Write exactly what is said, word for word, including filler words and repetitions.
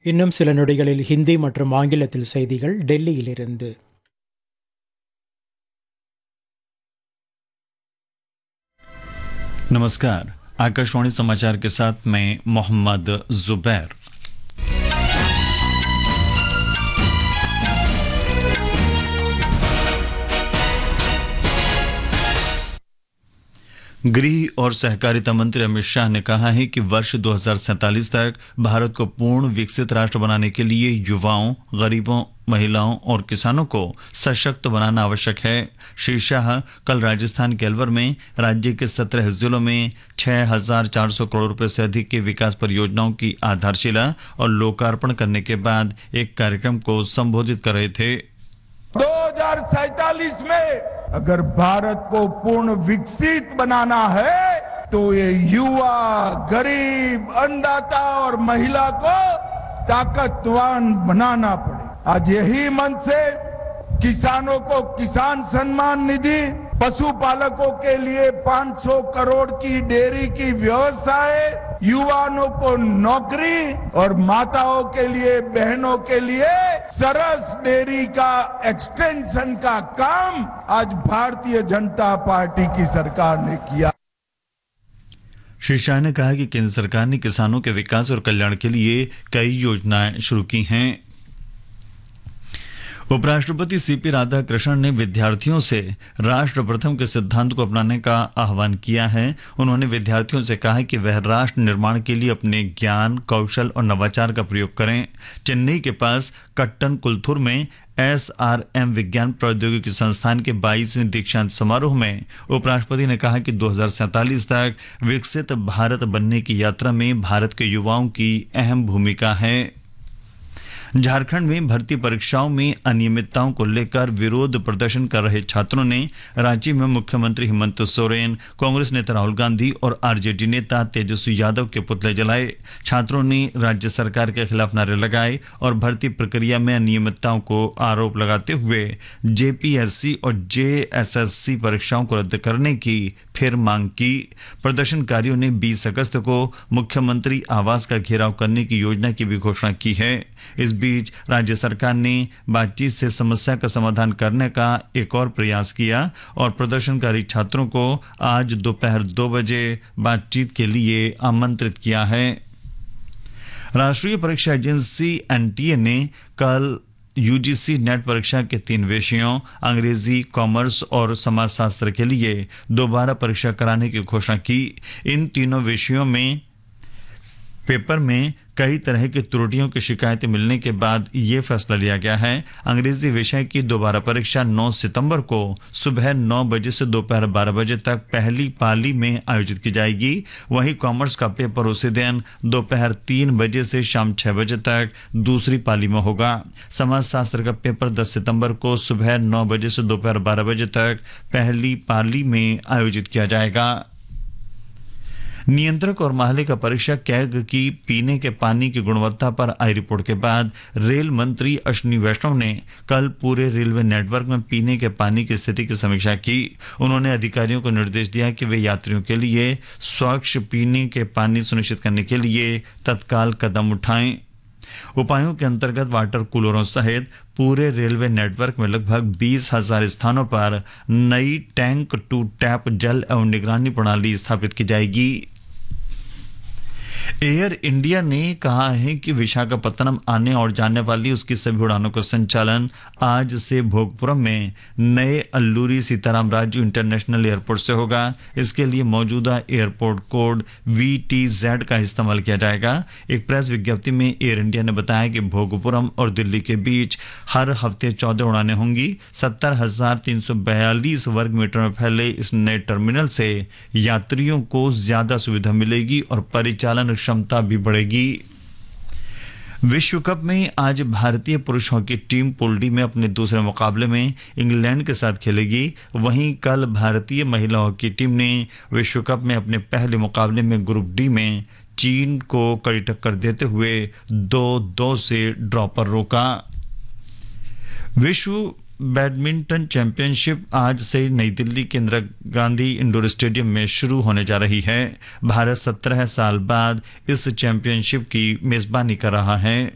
இன்னும் சில நொடிகளில் ஹிந்தி மற்றும் ஆங்கிலத்தில் செய்திகள் டெல்லியிலிருந்து. नमस्कार, आकाशवाणी समाचार के साथ मैं मोहम्मद जुबैर। गृह और सहकारिता मंत्री अमित शाह ने कहा है कि वर्ष दो हज़ार सैंतालीस तक भारत को पूर्ण विकसित राष्ट्र बनाने के लिए युवाओं, गरीबों, महिलाओं और किसानों को सशक्त बनाना आवश्यक है। श्री शाह कल राजस्थान के अलवर में राज्य के सत्रह जिलों में छह हजार चार सौ करोड़ रुपए से अधिक की विकास परियोजनाओं की आधारशिला और लोकार्पण करने के बाद एक कार्यक्रम को संबोधित कर रहे थे। दो हज़ार सैंतालीस में अगर भारत को पूर्ण विकसित बनाना है तो ये युवा, गरीब, अन्नदाता और महिला को ताकतवान बनाना पड़े। आज यही मन से किसानों को किसान सम्मान निधि, पशुपालकों के लिए पाँच सौ करोड़ की डेयरी की व्यवस्था है, युवाओं को नौकरी और माताओं के लिए, बहनों के लिए सरस डेयरी का एक्सटेंशन का काम आज भारतीय जनता पार्टी की सरकार ने किया। श्री शाह ने कहा कि केंद्र सरकार ने किसानों के विकास और कल्याण के लिए कई योजनाएं शुरू की हैं। उपराष्ट्रपति सीपी राधाकृष्णन ने विद्यार्थियों से राष्ट्र प्रथम के सिद्धांत को अपनाने का आह्वान किया है। उन्होंने विद्यार्थियों से कहा कि वह राष्ट्र निर्माण के लिए अपने ज्ञान, कौशल और नवाचार का प्रयोग करें। चेन्नई के पास कट्टन कुलथुर में एस आर एम विज्ञान प्रौद्योगिकी संस्थान के बाईसवें दीक्षांत समारोह में उपराष्ट्रपति ने कहा कि दो हज़ार सैंतालीस तक विकसित भारत बनने की यात्रा में भारत के युवाओं की अहम भूमिका है। झारखंड में भर्ती परीक्षाओं में अनियमितताओं को लेकर विरोध प्रदर्शन कर रहे छात्रों ने रांची में मुख्यमंत्री हेमंत सोरेन, कांग्रेस नेता राहुल गांधी और आरजेडी नेता तेजस्वी यादव के पुतले जलाए। छात्रों ने राज्य सरकार के खिलाफ नारे लगाए और भर्ती प्रक्रिया में अनियमितताओं को आरोप लगाते हुए जेपीएससी और जेएसएससी परीक्षाओं को रद्द करने की फिर मांग की। प्रदर्शनकारियों ने बीस अगस्त को मुख्यमंत्री आवास का घेराव करने की योजना की भी घोषणा की है। इस बीच राज्य सरकार ने बातचीत से समस्या का समाधान करने का एक और प्रयास किया और प्रदर्शनकारी छात्रों को आज दोपहर दो बजे बातचीत के लिए आमंत्रित किया है। राष्ट्रीय परीक्षा एजेंसी एनटीए ने कल यूजीसी नेट परीक्षा के तीन विषयों अंग्रेजी, कॉमर्स और समाजशास्त्र के लिए दोबारा परीक्षा कराने की घोषणा की। इन तीनों विषयों में पेपर में कई तरह की त्रुटियों की शिकायतें मिलने के बाद ये फैसला लिया गया है। अंग्रेजी विषय की दोबारा परीक्षा नौ सितंबर को सुबह नौ बजे से दोपहर बारह बजे तक पहली पाली में आयोजित की जाएगी। वहीं कॉमर्स का पेपर उसी दिन दोपहर तीन बजे से शाम छह बजे तक दूसरी पाली में होगा। समाजशास्त्र का पेपर दस सितंबर को सुबह नौ बजे से दोपहर बारह बजे तक पहली पाली में आयोजित किया जाएगा। नियंत्रक और महालेखा परीक्षक कैग की पीने के पानी की गुणवत्ता पर आई रिपोर्ट के बाद रेल मंत्री अश्विनी वैष्णव ने कल पूरे रेलवे नेटवर्क में पीने के पानी की स्थिति की समीक्षा की। उन्होंने अधिकारियों को निर्देश दिया कि वे यात्रियों के लिए स्वच्छ पीने के पानी सुनिश्चित करने के लिए तत्काल कदम उठाएं। उपायों के अंतर्गत वाटर कूलरों सहित पूरे रेलवे नेटवर्क में लगभग बीस हजार स्थानों पर नई टैंक टू टैप जल एवं निगरानी प्रणाली स्थापित की जाएगी। एयर इंडिया ने कहा है कि विशाखापत्तनम आने और जाने वाली उसकी सभी उड़ानों का संचालन आज से भोगपुरम में नए अल्लूरी सीताराम राजू इंटरनेशनल एयरपोर्ट से होगा। इसके लिए मौजूदा airport code we T Z का इस्तेमाल किया जाएगा। एक प्रेस विज्ञप्ति में एयर इंडिया ने बताया कि भोगपुरम और दिल्ली के बीच हर हफ्ते चौदह उड़ानें होंगी। सत्तर हजार तीन सौ बयालीस वर्ग मीटर में फैले इस नए टर्मिनल से यात्रियों को ज्यादा सुविधा मिलेगी और परिचालन क्षमता भी बढ़ेगी। विश्व कप में आज भारतीय पुरुष हॉकी टीम पूल डी में अपने दूसरे मुकाबले में इंग्लैंड के साथ खेलेगी। वहीं कल भारतीय महिला हॉकी टीम ने विश्व कप में अपने पहले मुकाबले में ग्रुप डी में चीन को कड़ी टक्कर देते हुए दो दो से ड्रॉ पर रोका। विश्व बैडमिंटन चैंपियनशिप आज से नई दिल्ली के इंदिरा गांधी इंडोर स्टेडियम में शुरू होने जा रही है। भारत सत्रह साल बाद इस चैंपियनशिप की मेजबानी कर रहा है।